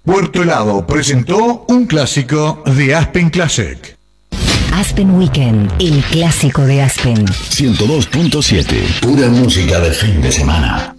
Puerto Helado presentó un clásico de Aspen Classic. Aspen Weekend, el clásico de Aspen. 102.7, pura música de fin de semana.